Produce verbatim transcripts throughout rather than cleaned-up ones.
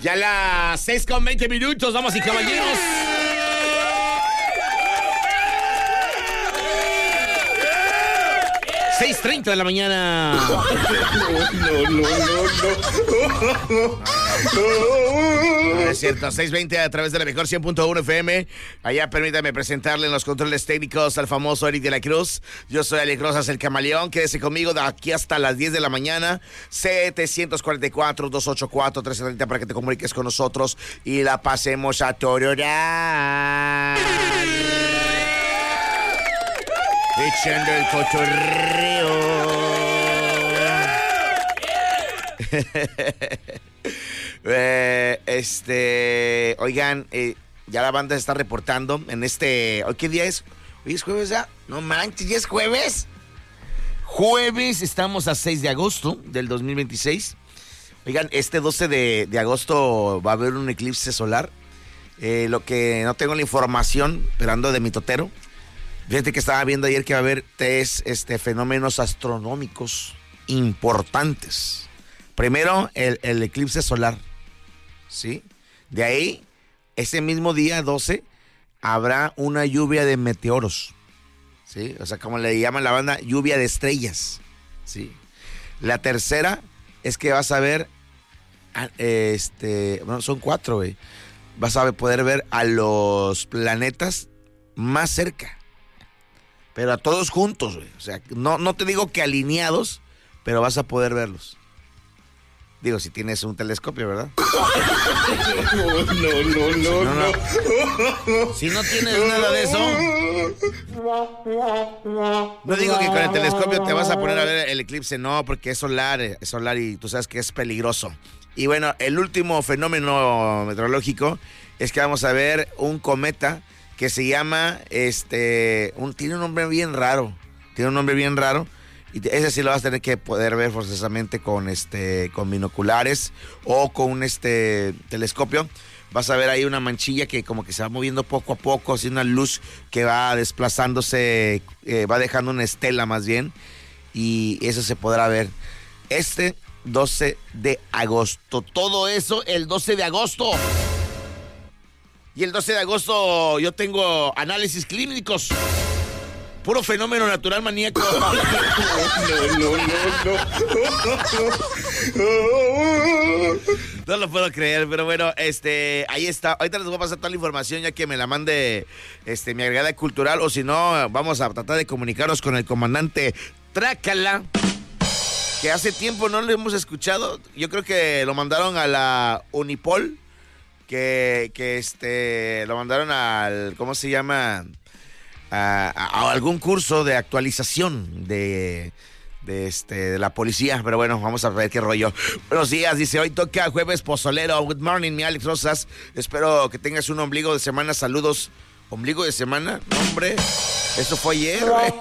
Ya las seis con veinte minutos, damas y caballeros. seis treinta de la mañana. No, no, no, no, no. No es cierto, seis veinte a través de la mejor cien punto uno F M. Allá permítame presentarle en los controles técnicos al famoso Eric de la Cruz. Yo soy Alex Rosas, el camaleón. Quédese conmigo de aquí hasta las diez de la mañana. setecientos cuarenta y cuatro, doscientos ochenta y cuatro, trescientos treinta para que te comuniques con nosotros y la pasemos a tororar. Echando el cotorreo. eh, este, oigan, eh, ya la banda se está reportando en este. ¿Hoy qué día es? ¿Hoy es jueves ya? No manches, ¿ya es jueves? Jueves, estamos a seis de agosto del dos mil veintiséis. Oigan, este doce de, de agosto va a haber un eclipse solar. Eh, lo que no tengo la información, pero ando de mitotero. Fíjate que estaba viendo ayer que va a haber tres este, fenómenos astronómicos importantes. Primero, el, el eclipse solar, ¿sí? De ahí, ese mismo día doce, habrá una lluvia de meteoros, ¿sí? O sea, como le llaman la banda, lluvia de estrellas, ¿sí? La tercera es que vas a ver, este, bueno, son cuatro, güey. Vas a poder ver a los planetas más cerca. Pero a todos juntos, güey. O sea, no, no te digo que alineados, pero vas a poder verlos. Digo, si tienes un telescopio, ¿verdad? No, no, no, no, no, no. Si no tienes nada de eso. No digo que con el telescopio te vas a poner a ver el eclipse, no, porque es solar, es solar y tú sabes que es peligroso. Y bueno, el último fenómeno meteorológico es que vamos a ver un cometa que se llama, este, un, tiene un nombre bien raro, tiene un nombre bien raro, y ese sí lo vas a tener que poder ver forzosamente con, este, con binoculares o con un, este, telescopio. Vas a ver ahí una manchilla que como que se va moviendo poco a poco, así una luz que va desplazándose, eh, va dejando una estela más bien, y eso se podrá ver este doce de agosto. Todo eso el doce de agosto. Y el doce de agosto yo tengo análisis clínicos. Puro fenómeno natural maníaco. No, no, no, no. No lo puedo creer, pero bueno, este, ahí está. Ahorita les voy a pasar toda la información ya que me la mande este, mi agregada cultural. O si no, vamos a tratar de comunicarnos con el comandante Trácala, que hace tiempo no lo hemos escuchado. Yo creo que lo mandaron a la Unipol. Que, que este lo mandaron al, ¿cómo se llama? A, a, a algún curso de actualización de, de, este, de la policía. Pero bueno, vamos a ver qué rollo. Buenos días, dice, hoy toca jueves pozolero. Good morning, mi Alex Rosas. Espero que tengas un ombligo de semana. Saludos. ¿Ombligo de semana? No, hombre. Eso fue ayer,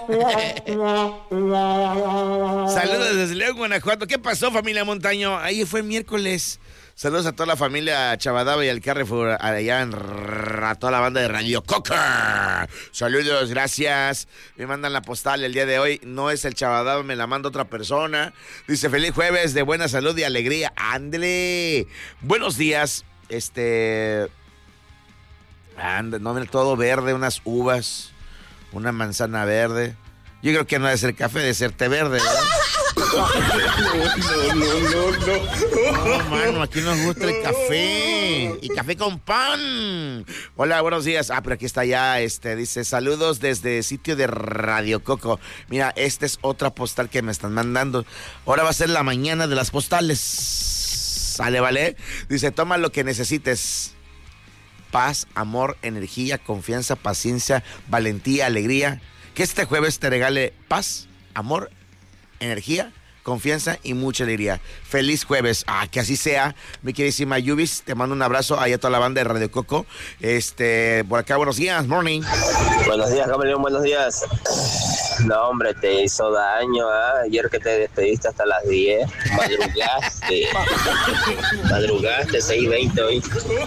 Saludos desde León, Guanajuato. ¿Qué pasó, familia Montaño? Ahí fue miércoles. Saludos a toda la familia Chavadaba y al Carrefour, allá en a toda la banda de Radio Coca. Saludos, gracias. Me mandan la postal el día de hoy. No es el Chavadaba, me la manda otra persona. Dice, feliz jueves de buena salud y alegría. Ándele. Buenos días. Este... Anda, no, mira, todo verde, unas uvas, una manzana verde. Yo creo que no debe ser café, debe ser té verde, ¿verdad? No, no, no, no. No, mano, aquí nos gusta el café. Y café con pan. Hola, buenos días. Ah, pero aquí está ya, este, dice, saludos desde sitio de Radio Coco. Mira, esta es otra postal que me están mandando. Ahora va a ser la mañana de las postales. Sale, vale. Dice, toma lo que necesites. Paz, amor, energía, confianza, paciencia, valentía, alegría. Que este jueves te regale paz, amor, energía, confianza y mucha alegría. Feliz jueves. Ah, que así sea. Mi queridísima Yubis, te mando un abrazo ahí a toda la banda de Radio Coco. Este, por acá, buenos días, morning. Buenos días, camaleón, buenos días. No, hombre, te hizo daño, ¿eh? Ayer que te despediste hasta las diez, madrugaste. Madrugaste, seis veinte hoy.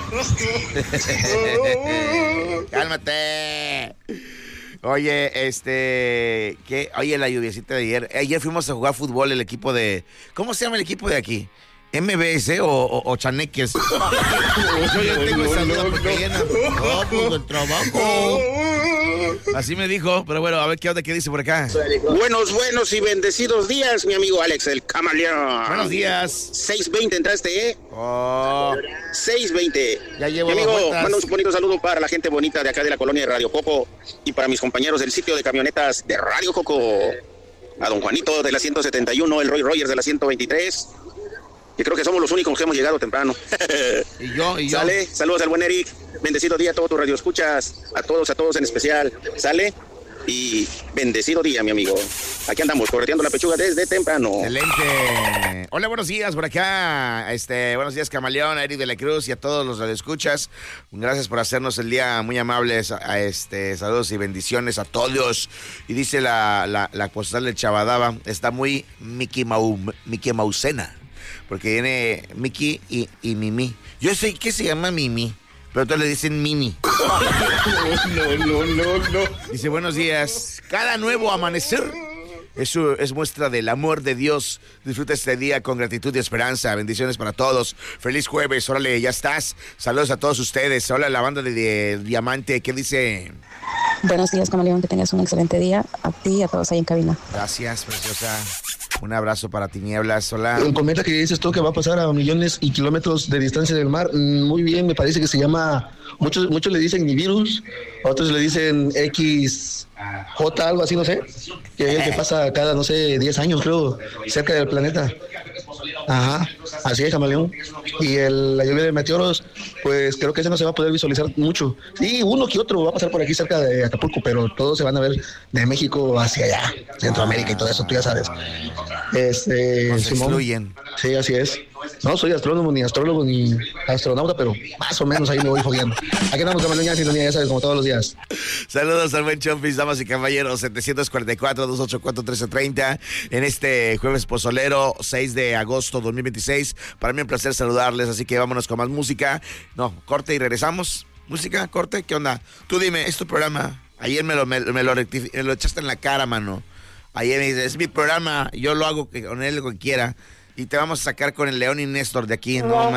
Cálmate. Oye, este, ¿qué? Oye, la lluviecita de ayer. Ayer fuimos a jugar fútbol el equipo de, ¿cómo se llama el equipo de aquí? M B S o, o, o chaneques. Yo ya tengo esa duda porque llena. No, pues el trabajo. Así me dijo, pero bueno, a ver qué onda, qué dice por acá. Buenos, buenos y bendecidos días, mi amigo Alex, el camaleón. Buenos días. seis veinte entraste, ¿eh? Oh. seis veinte. Ya llevo mi amigo, dos vueltas. mando un bonito saludo para la gente bonita de acá de la colonia de Radio Coco y para mis compañeros del sitio de camionetas de Radio Coco. A don Juanito de la ciento setenta y uno, el Roy Rogers de la ciento veintitrés. Y creo que somos los únicos que hemos llegado temprano. Y yo, y yo. ¿Sale? Saludos al buen Eric. Bendecido día a todos tus radioescuchas. A todos, a todos en especial. ¿Sale? Y bendecido día, mi amigo. Aquí andamos, correteando la pechuga desde temprano. Excelente. Hola, buenos días por acá. Este, buenos días, Camaleón, a Eric de la Cruz y a todos los radioescuchas. Gracias por hacernos el día muy amables. A este, saludos y bendiciones a todos. Y dice la, la, la postal del Chavadaba, está muy Mickey, Mau, Mickey Mausena. Porque viene Mickey y, y Mimi. Yo sé que se llama Mimi, pero todos le dicen Mini. No, no, no, no. Dice, buenos días. Cada nuevo amanecer eso es muestra del amor de Dios. Disfruta este día con gratitud y esperanza. Bendiciones para todos. Feliz jueves. Órale, ya estás. Saludos a todos ustedes. Hola, la banda de, de Diamante. ¿Qué dice? Buenos días, Camaleón. Que tengas un excelente día. A ti y a todos ahí en cabina. Gracias, preciosa. Un abrazo para Tinieblas. Hola. Comenta que dices tú que va a pasar a millones y kilómetros de distancia del mar. Muy bien, me parece que se llama... Muchos, muchos le dicen virus, otros le dicen X J, algo así, no sé. Que es el que pasa cada, no sé, diez años, creo, cerca del planeta. Ajá, así es, Camaleón. Y el, la lluvia de meteoros, pues creo que ese no se va a poder visualizar mucho. Sí, uno que otro va a pasar por aquí cerca de Acapulco, pero todos se van a ver de México hacia allá, Centroamérica y todo eso, tú ya sabes. Este, Nos Simón. excluyen. Sí, así es. No soy astrónomo, ni astrólogo, ni astronauta, pero más o menos ahí me voy fogueando. Aquí andamos, Camaleón, ya en sintonía, ya sabes, como todos los días. Saludos al buen Chompis, damas y caballeros, setecientos cuarenta y cuatro, doscientos ochenta y cuatro, trece treinta, en este jueves pozolero, seis de agosto dos mil veintiséis. Para mí un placer saludarles, así que vámonos con más música. No, corte y regresamos. Música, corte, ¿qué onda? Tú dime, es tu programa. Ayer me lo, me, me lo, rectific- me lo echaste en la cara, mano. Ayer me dices, es mi programa, yo lo hago con él lo que quiera. Y te vamos a sacar con el León y Néstor de aquí, ¿no?